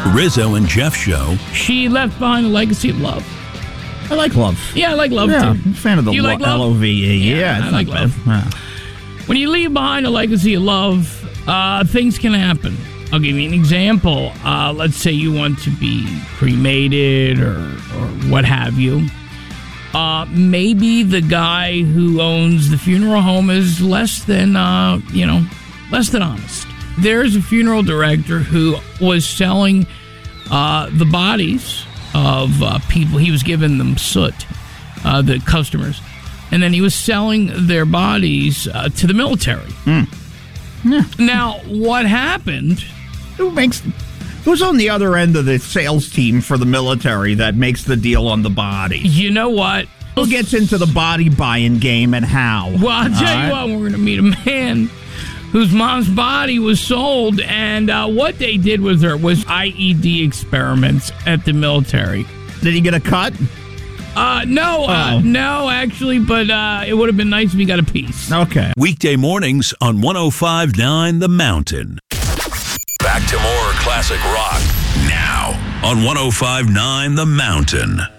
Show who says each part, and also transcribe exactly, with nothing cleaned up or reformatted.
Speaker 1: Rizzo and Jeff Show.
Speaker 2: She left behind a legacy of love.
Speaker 3: I like love.
Speaker 2: Yeah, I like love,
Speaker 3: yeah,
Speaker 2: too.
Speaker 3: I'm a fan of the
Speaker 2: You
Speaker 3: lo-
Speaker 2: like love?
Speaker 3: L O V E.
Speaker 2: Yeah,
Speaker 3: Yeah,
Speaker 2: I
Speaker 3: it's
Speaker 2: like
Speaker 3: not
Speaker 2: love.
Speaker 3: bad. Yeah.
Speaker 2: When you leave behind a legacy of love, uh, things can happen. I'll give you an example. Uh, let's say you want to be cremated or, or what have you. Uh, maybe the guy who owns the funeral home is less than, uh, you know, less than honest. There's a funeral director who was selling uh, the bodies of uh, people. He was giving them soot, uh, the customers. And then he was selling their bodies uh, to the military.
Speaker 3: Mm. Yeah.
Speaker 2: Now, what happened?
Speaker 3: Who makes? Who's on the other end of the sales team for the military that makes the deal on the body?
Speaker 2: You know what?
Speaker 3: Who gets into the body buying game and how?
Speaker 2: Well, I'll tell
Speaker 3: All
Speaker 2: you
Speaker 3: right.
Speaker 2: what, we're going to meet a man whose mom's body was sold, and uh, what they did with her was I E D experiments at the military.
Speaker 3: Did he get a cut?
Speaker 2: Uh, no, uh,
Speaker 3: Oh.
Speaker 2: no, actually, but uh, it would have been nice if he got a piece.
Speaker 3: Okay.
Speaker 1: Weekday mornings on one oh five point nine The Mountain. Back to more classic rock now on one oh five point nine The Mountain.